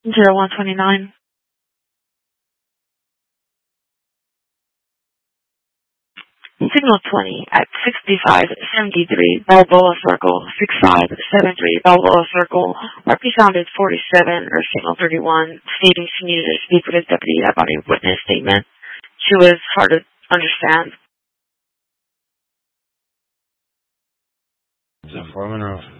0129. Signal 20 at 6573 Balboa Circle, 6573 Balboa Circle. RP sounded 47 or signal 31, stating she needed to speak with his deputy about a witness statement. She was hard to understand. Is it Foreman or